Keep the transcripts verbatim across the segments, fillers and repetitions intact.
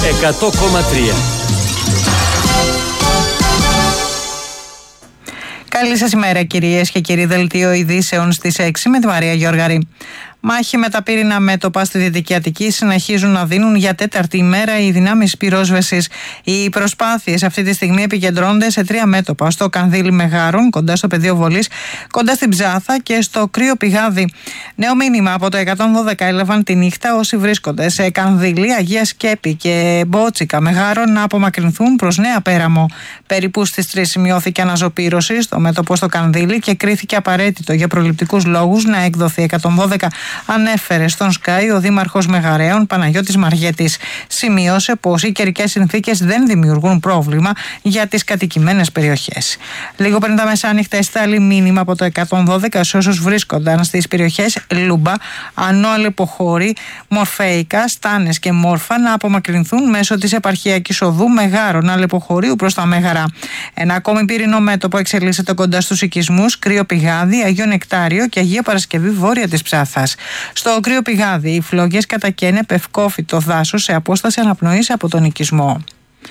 εκατό κόμμα τρία. Καλή σας ημέρα κυρίες και κύριοι. Δελτίο ειδήσεων στις έξι με τη Μαρία Γιώργαρη. Μάχη με τα πύρινα μέτωπα στη Δυτική Αττική συνεχίζουν να δίνουν για τέταρτη ημέρα οι δυνάμεις πυρόσβεσης. Οι προσπάθειες αυτή τη στιγμή επικεντρώνονται σε τρία μέτωπα: στο Κανδύλι Μεγάρων, κοντά στο πεδίο βολής, κοντά στην Ψάθα και στο Κρύο Πηγάδι. Νέο μήνυμα από το εκατόν δώδεκα έλαβαν τη νύχτα όσοι βρίσκονται σε Κανδύλι, Αγία Σκέπη και Μπότσικα Μεγάρων να απομακρυνθούν προς Νέα Πέραμο. Περίπου στις τρεις σημειώθηκε αναζωπήρωση στο μέτωπο στο Κανδύλι και κρίθηκε απαραίτητο για προληπτικούς λόγους να εκδοθεί εκατόν δώδεκα. Ανέφερε στον Sky ο Δήμαρχος Μεγαρέων Παναγιώτης Μαριέτης. Σημείωσε πως οι καιρικές συνθήκες δεν δημιουργούν πρόβλημα για τις κατοικημένες περιοχές. Λίγο πριν τα μεσάνυχτα εστάλει μήνυμα από το εκατόν δώδεκα σε όσους βρίσκονταν στις περιοχές Λούμπα, Ανώ Αλεποχώρη, Μορφέικα, Στάνες και Μόρφα να απομακρυνθούν μέσω της επαρχιακής οδού Μεγάρων Αλεποχωρίου προς τα Μέγαρα. Ένα ακόμη πύρινο μέτωπο εξελίσσεται κοντά στους οικισμούς Κρύο Πηγάδι, Αγίο Νεκτάριο και Αγία Παρασκευή βόρεια της Ψάθας. Στο Κρύο Πηγάδι, οι φλόγες κατακαίνε πευκόφυτο δάσος σε απόσταση αναπνοής από τον οικισμό.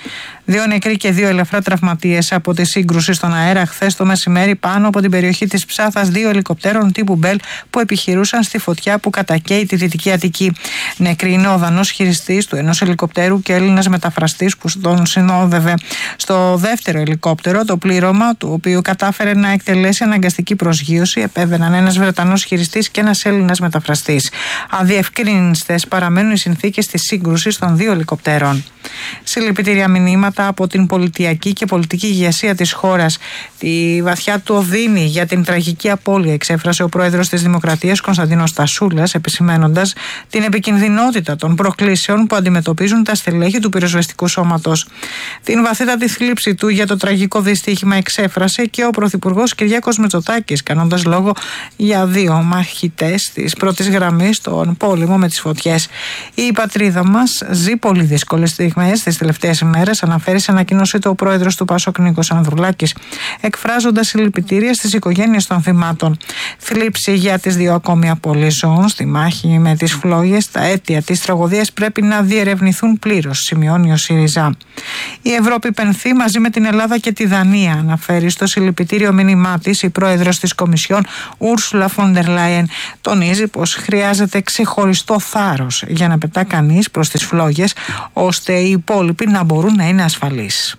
Δύο νεκροί και δύο ελαφρά τραυματίες από τη σύγκρουση στον αέρα χθες το μεσημέρι πάνω από την περιοχή της Ψάθας δύο ελικοπτέρων τύπου Μπέλ που επιχειρούσαν στη φωτιά που κατακαίει τη Δυτική Αττική. Νεκροί είναι ο Δανός χειριστής του ενός ελικοπτέρου και Έλληνας μεταφραστής που τον συνόδευε. Στο δεύτερο ελικόπτερο, το πλήρωμα του οποίου κατάφερε να εκτελέσει αναγκαστική προσγείωση, επέβαιναν ένας Βρετανός χειριστής και ένας Έλληνας μεταφραστής. Αδιευκρίνιστες παραμένουν οι συνθήκες της σύγκρουσης των δύο ελικοπτέρων. Συλληπιτήρια μηνύματα από την πολιτιακή και πολιτική ηγεσία της χώρας. Τη βαθιά του οδύνη για την τραγική απώλεια εξέφρασε ο πρόεδρος της Δημοκρατίας Κωνσταντίνος Τασούλας, επισημένοντας την επικινδυνότητα των προκλήσεων που αντιμετωπίζουν τα στελέχη του πυροσβεστικού σώματος. Την βαθύτατη θλίψη του για το τραγικό δυστύχημα εξέφρασε και ο Πρωθυπουργός Κυριάκος Μητσοτάκης, κάνοντας λόγο για δύο μαχητές της πρώτης γραμμής στον πόλεμο με τις φωτιές. Η πατρίδα μας ζει πολύ δύσκολες στιγμές τις τελευταίες ημέρες, αναφέρει σε ανακοίνωση του ο πρόεδρος του Πασόκ Νίκος Ανδρουλάκης, εκφράζοντας συλληπιτήρια στις οικογένειες των θυμάτων. Θλίψη για τις δύο ακόμη απώλειες ζώων στη μάχη με τις φλόγες. Τα αίτια της τραγωδίας πρέπει να διερευνηθούν πλήρως, σημειώνει ο ΣΥΡΙΖΑ. Η Ευρώπη πενθεί μαζί με την Ελλάδα και τη Δανία, αναφέρει στο συλληπιτήριο μήνυμά της η πρόεδρος της Κομισιόν Ούρσουλα φον ντερ Λάιεν. Τονίζει πως χρειάζεται ξεχωριστό θάρρος για να πετά κανείς προς τις φλόγες, ώστε οι υπόλοιποι να μπορούν να είναι ασφαλείς.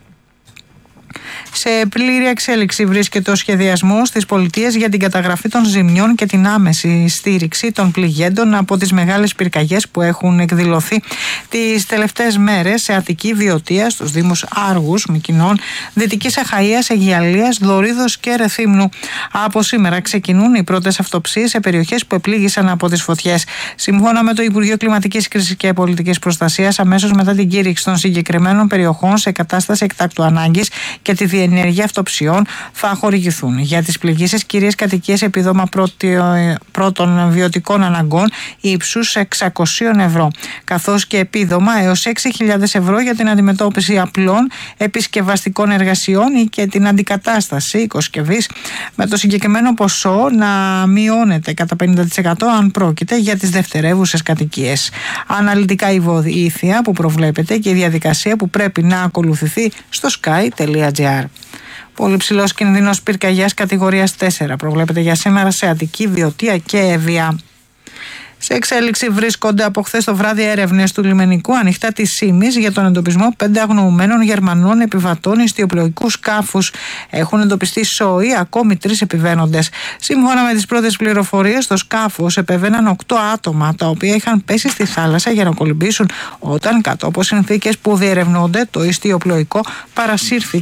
Σε πλήρη εξέλιξη βρίσκεται ο σχεδιασμός της πολιτείας για την καταγραφή των ζημιών και την άμεση στήριξη των πληγέντων από τις μεγάλες πυρκαγιές που έχουν εκδηλωθεί τις τελευταίες μέρες σε Αττική, Βιωτία, στους δήμους Άργους, Μυκηνών, Δυτικής Αχαΐας, Αιγιαλίας, Δωρίδος και Ρεθύμνου. Από σήμερα ξεκινούν οι πρώτες αυτοψίες σε περιοχές που επλήγησαν από τις φωτιές. Σύμφωνα με το Υπουργείο Κλιματικής Κρίσης και Πολιτικής Προστασίας, αμέσως μετά την κήρυξη των συγκεκριμένων περιοχών σε κατάσταση εκτάκτου ανάγκης και τη διενέργεια αυτοψιών θα χορηγηθούν για τις πληγήσεις κυρίες κατοικίες επίδομα πρώτων βιωτικών αναγκών ύψους εξακόσια ευρώ, καθώς και επίδομα έως έξι χιλιάδες ευρώ για την αντιμετώπιση απλών επισκευαστικών εργασιών ή και την αντικατάσταση οικοσκευής, με το συγκεκριμένο ποσό να μειώνεται κατά πενήντα τοις εκατό αν πρόκειται για τις δευτερεύουσες κατοικίες. Αναλυτικά η βοήθεια που προβλέπεται και η διαδικασία που πρέπει να ακολουθηθεί στο sky τελεία gr. Πολύ ψηλός κινδύνος πυρκαγιάς κατηγορίας τέσσερα προβλέπεται για σήμερα σε Αττική, Βιωτία και Εύβοια. Σε εξέλιξη βρίσκονται από χθες το βράδυ έρευνες του λιμενικού ανοιχτά της Σύμης για τον εντοπισμό πέντε αγνοωμένων Γερμανών επιβατών ιστιοπλοϊκού σκάφους. Έχουν εντοπιστεί σόοι ακόμη τρεις επιβαίνοντες. Σύμφωνα με τις πρώτες πληροφορίες, στο σκάφος επέβαιναν οκτώ άτομα, τα οποία είχαν πέσει στη θάλασσα για να κολυμπήσουν όταν, κάτω από συνθήκες που διερευνούνται, το ιστιοπλοϊκό παρασύρθηκε